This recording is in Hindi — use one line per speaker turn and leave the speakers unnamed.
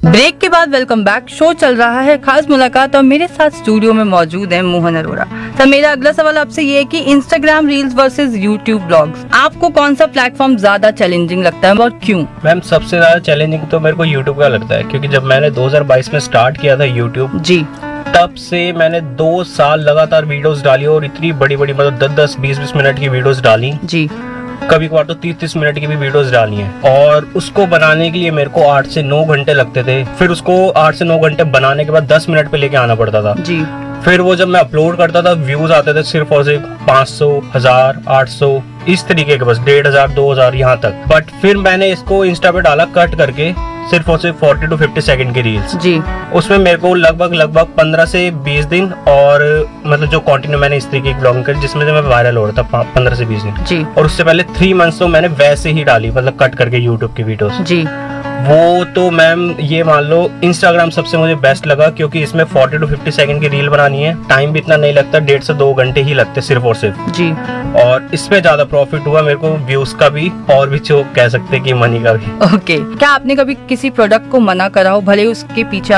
ब्रेक के बाद वेलकम बैक। शो चल रहा है खास मुलाकात और मेरे साथ स्टूडियो में मौजूद है मोहन अरोड़ा। तो मेरा अगला सवाल आपसे ये है कि Instagram reels versus YouTube blogs, आपको कौन सा प्लेटफॉर्म ज्यादा चैलेंजिंग लगता है और क्यों?
मैम सबसे ज्यादा चैलेंजिंग तो मेरे को यूट्यूब का लगता है, क्योंकि जब मैंने 2022 में स्टार्ट किया था यूट्यूब
जी,
तब से मैंने 2 साल लगातार वीडियोस डाली और इतनी बड़ी बड़ी मतलब 10-10, 20-20 मिनट की वीडियोस डाली
जी,
कभी कभार तो 30-30 मिनट की भी वीडियोस डाली हैं। और उसको बनाने के लिए मेरे को 8 से 9 घंटे लगते थे। फिर उसको 8 से 9 घंटे बनाने के बाद 10 मिनट पे लेके आना पड़ता था
जी।
फिर वो जब मैं अपलोड करता था व्यूज आते थे सिर्फ और सिर्फ 500, 1000, 800 इस तरीके के, बस 1500, 2000 यहाँ तक। बट फिर मैंने इसको इंस्टा पे डाला कट करके, सिर्फ और सिर्फ 40 to 50 सेकंड की रील्स
जी।
उसमें मेरे को लगभग 15 से 20 दिन और मतलब जो कंटिन्यू मैंने इस तरीके की ब्लॉगिंग करी जिसमें से मैं वायरल हो रहा था 15 से 20 दिन
जी।
और उससे पहले 3 मंथ्स तो मैंने वैसे ही डाली, मतलब कट करके यूट्यूब की वीडियोस
जी।
वो तो मैम ये मान लो इंस्टाग्राम सबसे मुझे बेस्ट लगा, क्योंकि इसमें 40 to 50 सेकंड की रील बनानी है, टाइम भी इतना नहीं लगता, 1.5 से 2 घंटे ही लगते सिर्फ और सिर्फ
जी।
और इसमें ज्यादा प्रॉफिट हुआ मेरे को, व्यूज का भी और भी जो कह सकते हैं कि मनी का भी।
ओके, क्या आपने कभी किसी प्रोडक्ट को मना करा हो, भले उसके पीछे